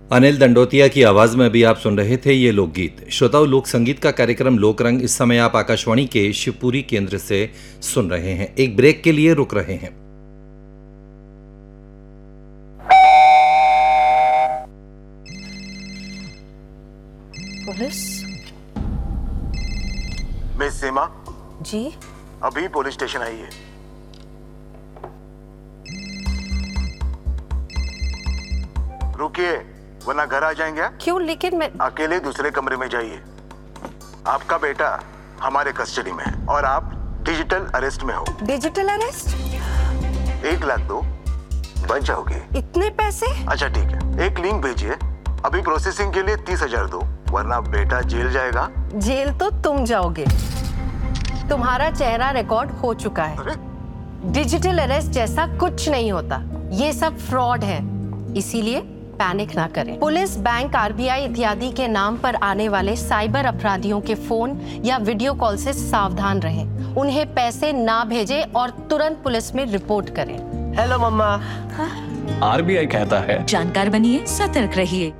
अनिल दंडोतिया की आवाज में अभी आप सुन रहे थे ये लोकगीत। श्रोताओं, लोक संगीत का कार्यक्रम लोकरंग इस समय आप आकाशवाणी के शिवपुरी केंद्र से सुन रहे हैं। एक ब्रेक के लिए रुक रहे हैं। पुलिस? मिस सीमा जी? अभी पुलिस स्टेशन आई है। रुकिए वरना घर आ जाएंगे। क्यों? लेकिन मैं अकेले दूसरे कमरे में जाइए। आपका बेटा हमारे कस्टडी में है और आप डिजिटल अरेस्ट में हो। Digital arrest? 1 लाख दो, बच जाओगे। इतने पैसे? अच्छा ठीक है, एक लिंक भेजिए। अभी प्रोसेसिंग के लिए 30,000 दो, वरना बेटा जेल जाएगा। जेल तो तुम जाओगे। तुम्हारा चेहरा रिकॉर्ड हो चुका है। अरे? डिजिटल अरेस्ट जैसा कुछ नहीं होता, ये सब फ्रॉड है। इसीलिए पैनिक ना करें। पुलिस, बैंक, आरबीआई इत्यादि के नाम पर आने वाले साइबर अपराधियों के फोन या वीडियो कॉल से सावधान रहें। उन्हें पैसे ना भेजें और तुरंत पुलिस में रिपोर्ट करें। हेलो मम्मा। आरबीआई कहता है, जानकार बनिए, सतर्क रहिए।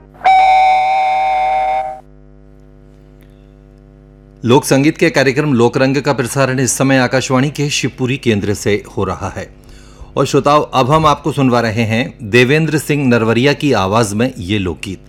लोक संगीत के कार्यक्रम लोकरंग का प्रसारण इस समय आकाशवाणी के शिवपुरी केंद्र से हो रहा है। और श्रोताओं, अब हम आपको सुनवा रहे हैं देवेंद्र सिंह नरवरिया की आवाज में ये लोकगीत।